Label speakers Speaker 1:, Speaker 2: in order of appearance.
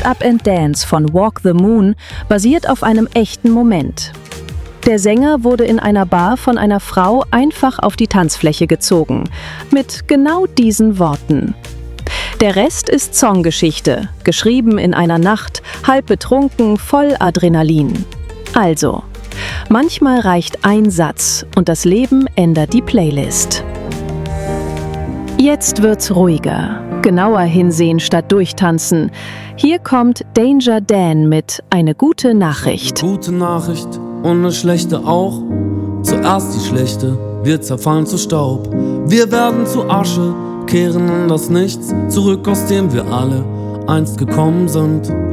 Speaker 1: Up and Dance von Walk the Moon basiert auf einem echten Moment. Der Sänger wurde in einer Bar von einer Frau einfach auf die Tanzfläche gezogen, mit genau diesen Worten. Der Rest ist Songgeschichte, geschrieben in einer Nacht, halb betrunken, voll Adrenalin. Also, manchmal reicht ein Satz und das Leben ändert die Playlist. Jetzt wird's ruhiger. Genauer hinsehen statt durchtanzen. Hier kommt Danger Dan mit Eine gute Nachricht.
Speaker 2: Eine gute Nachricht und eine schlechte auch. Zuerst die schlechte, wir zerfallen zu Staub. Wir werden zu Asche, kehren in das Nichts zurück, aus dem wir alle einst gekommen sind.